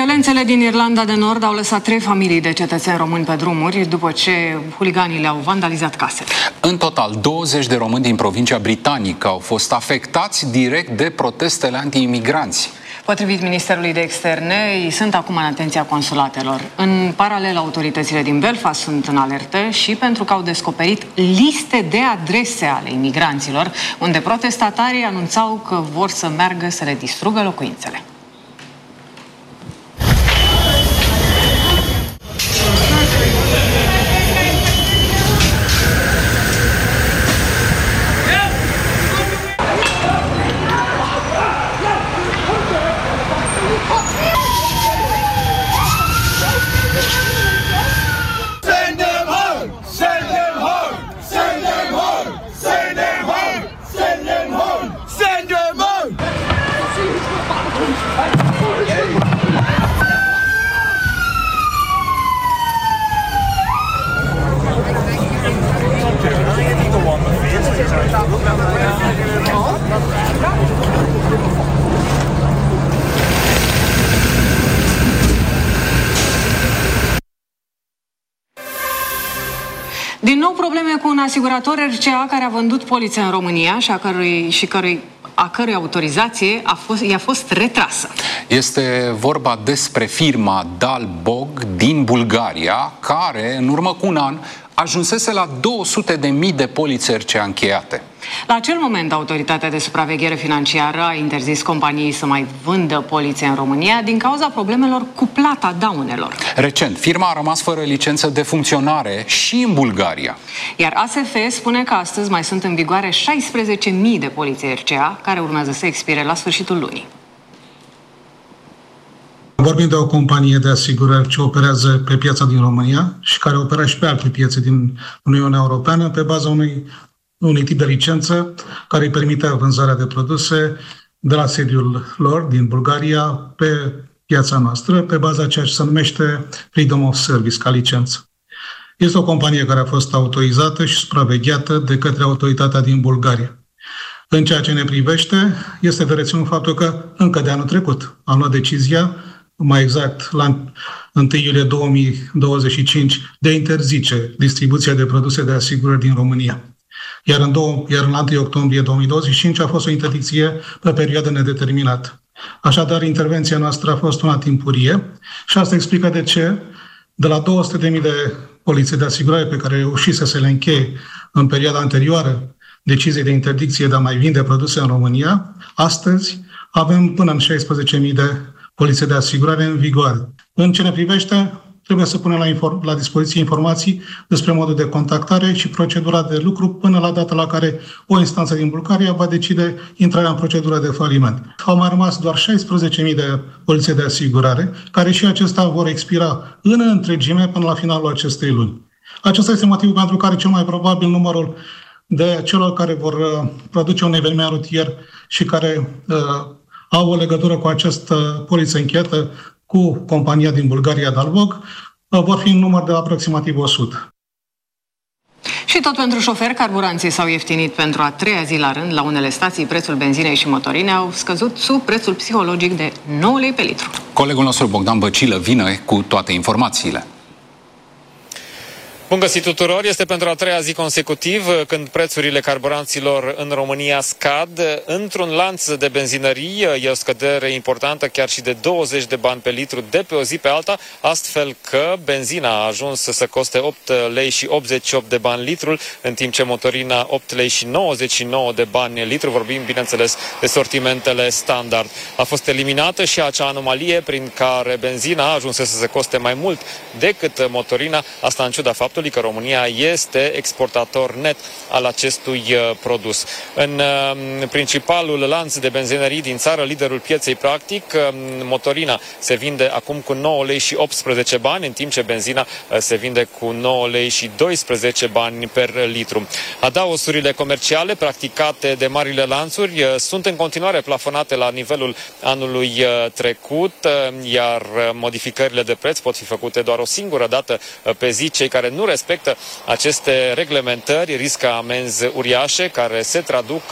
Violențele din Irlanda de Nord au lăsat 3 familii de cetățeni români pe drumuri după ce huliganii le-au vandalizat casele. În total, 20 de români din provincia britanică au fost afectați direct de protestele anti-imigranți. Potrivit Ministerului de Externe, ei sunt acum în atenția consulatelor. În paralel, autoritățile din Belfast sunt în alertă și pentru că au descoperit liste de adrese ale imigranților, unde protestatarii anunțau că vor să meargă să le distrugă locuințele. Din nou probleme cu un asigurator RCA care a vândut polițe în România și a cărui autorizație i-a fost retrasă. Este vorba despre firma Dalbog din Bulgaria, care în urmă cu un an ajunsese la 200.000 de polițe RCA încheiate. La acel moment, Autoritatea de Supraveghere Financiară a interzis companiei să mai vândă polițe în România din cauza problemelor cu plata daunelor. Recent, firma a rămas fără licență de funcționare și în Bulgaria. Iar ASF spune că astăzi mai sunt în vigoare 16.000 de polițe RCA, care urmează să expire la sfârșitul lunii. Vorbim de o companie de asigurări ce operează pe piața din România și care operează și pe alte piețe din Uniunea Europeană pe baza unui tip de licență care îi permite vânzarea de produse de la sediul lor din Bulgaria pe piața noastră, pe baza ceea ce se numește Freedom of Service ca licență. Este o companie care a fost autorizată și supravegheată de către autoritatea din Bulgaria. În ceea ce ne privește, este de reținut faptul că încă de anul trecut am luat decizia, mai exact la 1 iulie 2025, de a interzice distribuția de produse de asigurări din România. Iar în 1 octombrie 2025 a fost o interdicție pe perioadă nedeterminată. Așadar, intervenția noastră a fost una timpurie și asta explică de ce de la 200.000 de polițe de asigurare pe care reușise să le încheie în perioada anterioară deciziei de interdicție de a mai vinde produse în România, astăzi avem până în 16.000 de polițe de asigurare în vigoare. În ce ne privește, trebuie să punem la dispoziție informații despre modul de contactare și procedura de lucru până la data la care o instanță din Bulgaria va decide intrarea în procedură de faliment. Au mai rămas doar 16.000 de polițe de asigurare, care și acestea vor expira în întregime până la finalul acestei luni. Acesta este motivul pentru care cel mai probabil numărul de celor care vor produce un eveniment rutier și care au o legătură cu această poliță încheiată cu compania din Bulgaria Dalbog, vor fi în număr de aproximativ 100. Și tot pentru șoferi, carburanții s-au ieftinit pentru a 3-a zi la rând. La unele stații, prețul benzinei și motorinei au scăzut sub prețul psihologic de 9 lei pe litru. Colegul nostru Bogdan Băcilă vine cu toate informațiile. Bun găsit tuturor! Este pentru a 3-a zi consecutiv când prețurile carburanților în România scad. Într-un lanț de benzinării e o scădere importantă, chiar și de 20 de bani pe litru de pe o zi pe alta, astfel că benzina a ajuns să coste 8 lei și 88 de bani litrul, în timp ce motorina 8 lei și 99 de bani litru. Vorbim, bineînțeles, de sortimentele standard. A fost eliminată și acea anomalie prin care benzina a ajuns să se coste mai mult decât motorina, asta în ciuda faptului că România este exportator net al acestui produs. În principalul lanț de benzinării din țară, liderul pieței practic, motorina se vinde acum cu 9 lei și 18 bani, în timp ce benzina se vinde cu 9 lei și 12 bani per litru. Adaosurile comerciale practicate de marile lanțuri sunt în continuare plafonate la nivelul anului trecut, iar modificările de preț pot fi făcute doar o singură dată pe zi. Cei care nu respectă aceste reglementări riscă amenzi uriașe care se traduc